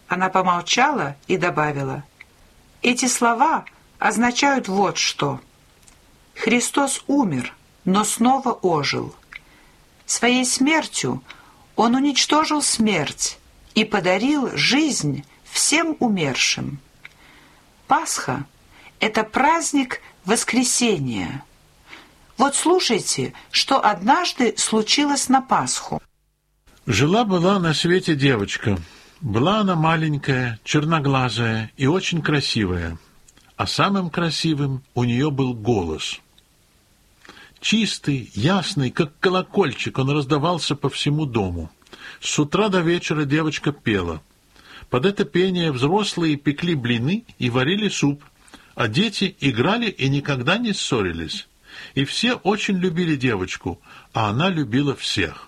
Она помолчала и добавила: «Эти слова означают вот что. Христос умер, но снова ожил. Своей смертью Он уничтожил смерть и подарил жизнь всем умершим. Пасха — это праздник воскресения. Вот слушайте, что однажды случилось на Пасху». Жила-была на свете девочка. Была она маленькая, черноглазая и очень красивая. А самым красивым у нее был голос. Чистый, ясный, как колокольчик, он раздавался по всему дому. С утра до вечера девочка пела. Под это пение взрослые пекли блины и варили суп, а дети играли и никогда не ссорились. И все очень любили девочку, а она любила всех.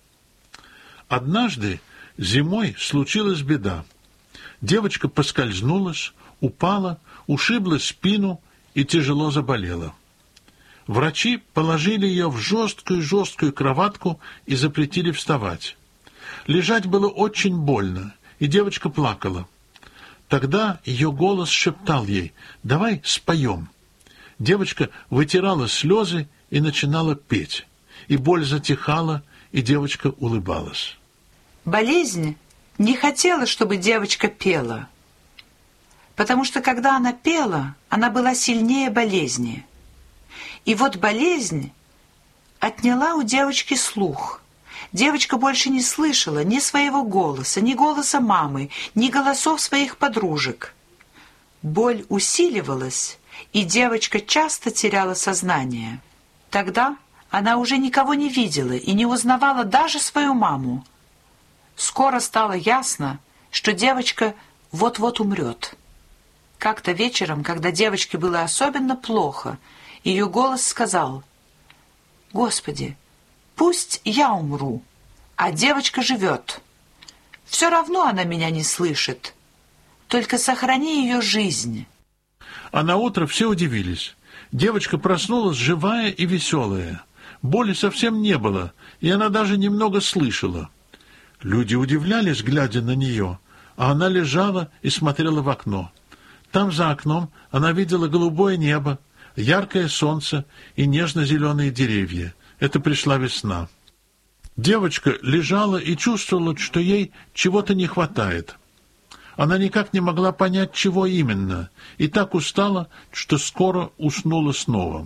Однажды зимой случилась беда. Девочка поскользнулась, упала, ушибла спину и тяжело заболела. Врачи положили ее в жесткую кроватку и запретили вставать. Лежать было очень больно, и девочка плакала. Тогда ее голос шептал ей: «Давай споем». Девочка вытирала слезы и начинала петь, и боль затихала, и девочка улыбалась. Болезнь не хотела, чтобы девочка пела, потому что, когда она пела, она была сильнее болезни. И вот болезнь отняла у девочки слух. Девочка больше не слышала ни своего голоса, ни голоса мамы, ни голосов своих подружек. Боль усиливалась, и девочка часто теряла сознание. Тогда она уже никого не видела и не узнавала даже свою маму. Скоро стало ясно, что девочка вот-вот умрет. Как-то вечером, когда девочке было особенно плохо, ее голос сказал: «Господи, пусть я умру, а девочка живет. Все равно она меня не слышит. Только сохрани ее жизнь». А наутро все удивились. Девочка проснулась живая и веселая. Боли совсем не было, и она даже немного слышала. Люди удивлялись, глядя на нее, а она лежала и смотрела в окно. Там за окном она видела голубое небо, яркое солнце и нежно-зеленые деревья. Это пришла весна. Девочка лежала и чувствовала, что ей чего-то не хватает. Она никак не могла понять, чего именно, и так устала, что скоро уснула снова.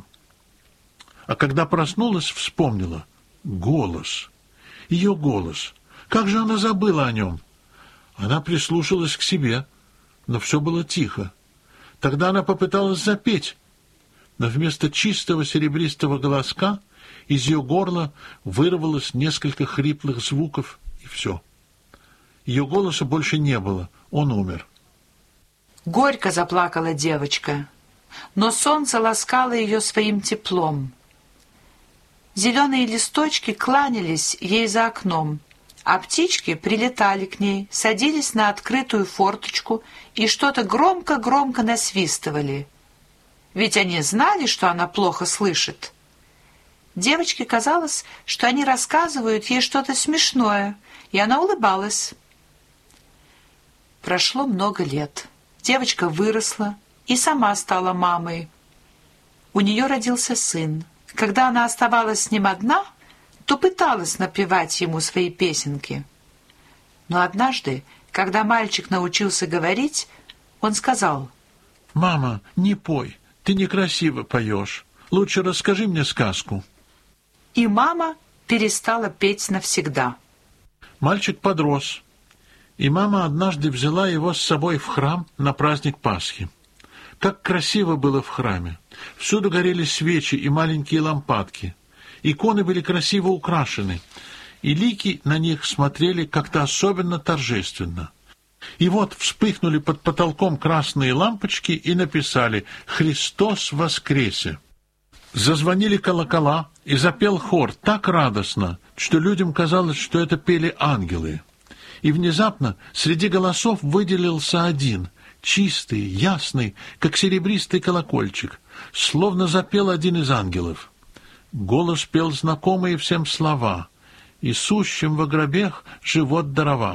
А когда проснулась, вспомнила: голос. Ее голос. Как же она забыла о нем? Она прислушалась к себе, но все было тихо. Тогда она попыталась запеть, но вместо чистого серебристого голоска из ее горла вырвалось несколько хриплых звуков, и все. Ее голоса больше не было, он умер. Горько заплакала девочка, но солнце ласкало ее своим теплом. Зеленые листочки кланялись ей за окном, а птички прилетали к ней, садились на открытую форточку и что-то громко-громко насвистывали. Ведь они знали, что она плохо слышит. Девочке казалось, что они рассказывают ей что-то смешное, и она улыбалась. Прошло много лет. Девочка выросла и сама стала мамой. У нее родился сын. Когда она оставалась с ним одна, то пыталась напевать ему свои песенки. Но однажды, когда мальчик научился говорить, он сказал: «Мама, не пой, ты некрасиво поешь. Лучше расскажи мне сказку». И мама перестала петь навсегда. Мальчик подрос, и мама однажды взяла его с собой в храм на праздник Пасхи. Как красиво было в храме! Всюду горели свечи и маленькие лампадки. Иконы были красиво украшены, и лики на них смотрели как-то особенно торжественно. И вот вспыхнули под потолком красные лампочки и написали «Христос воскресе!». Зазвонили колокола, и запел хор так радостно, что людям казалось, что это пели ангелы. И внезапно среди голосов выделился один, чистый, ясный, как серебристый колокольчик, словно запел один из ангелов. Голос пел знакомые всем слова: «И сущим во гробех живот даровав».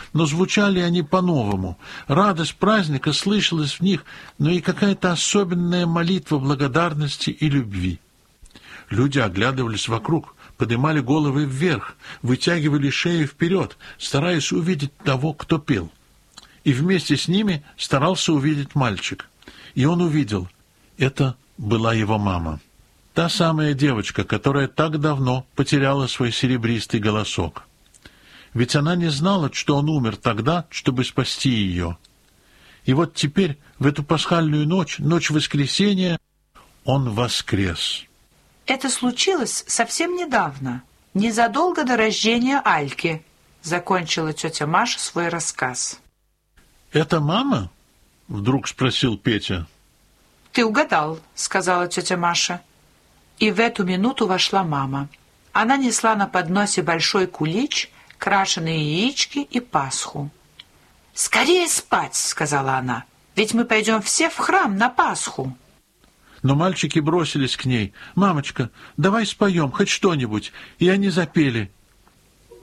но звучали они по-новому. Радость праздника слышалась в них, но и какая-то особенная молитва благодарности и любви. Люди оглядывались вокруг, поднимали головы вверх, вытягивали шеи вперед, стараясь увидеть того, кто пел. И вместе с ними старался увидеть мальчик. И он увидел. Это была его мама. Та самая девочка, которая так давно потеряла свой серебристый голосок. Ведь она не знала, что он умер тогда, чтобы спасти ее. И вот теперь, в эту пасхальную ночь, ночь воскресения, он воскрес. Это случилось совсем недавно, незадолго до рождения Альки, закончила тетя Маша свой рассказ. «Это мама?» — вдруг спросил Петя. «Ты угадал», — сказала тетя Маша. И в эту минуту вошла мама. Она несла на подносе большой кулич, крашеные яички и пасху. «Скорее спать», — сказала она, — «ведь мы пойдем все в храм на Пасху». Но мальчики бросились к ней. «Мамочка, давай споем хоть что-нибудь». И они запели